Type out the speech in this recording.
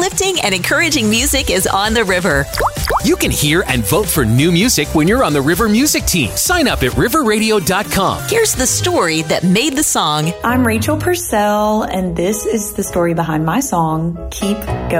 uplifting and encouraging music is on the river. You can hear and vote for new music when you're on the River Music Team. Sign up at riverradio.com. Here's the story that made the song. I'm Rachel Purcell, and this is the story behind my song, Keep Going.